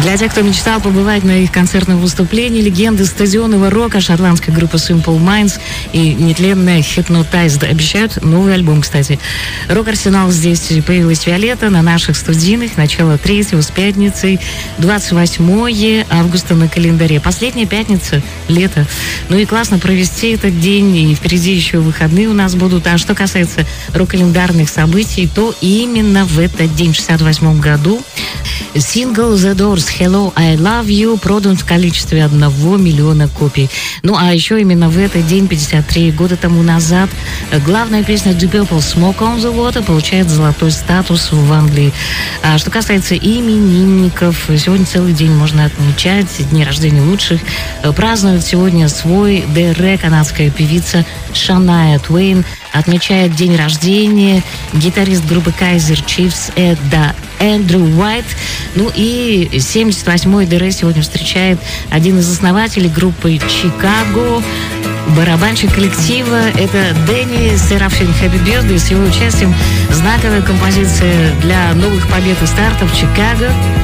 Для тех, кто мечтал побывать на их концертном выступлении, легенды стадионного рока, шотландская группа Simple Minds и нетленная Hypnotized обещают новый альбом, кстати. Рок-арсенал здесь появилась Виолетта на наших студийных. Начало 3-го с пятницей, 28 августа на календаре. Последняя пятница, лето. Ну и классно провести этот день, и впереди еще выходные у нас будут. А что касается рок-календарных событий, то именно в этот день, в 1968 году, сингл The Doors «Hello, I Love You» продан в количестве 1 миллиона копий. Ну, а еще именно в этот день, 53 года тому назад, главная песня The Purple «Smoke on the Water» получает золотой статус в Англии. А что касается именинников, сегодня целый день можно отмечать дни рождения лучших. Празднует сегодня свой ДР канадская певица Шания Твейн. Отмечает день рождения гитарист группы Kaiser Chiefs Эндрю Уайт. Ну и 78-й ДР сегодня встречает один из основателей группы Чикаго, барабанщик коллектива. Это Дэнни Серафин Happy Birthday. С его участием знаковая композиция для новых побед и стартов Чикаго.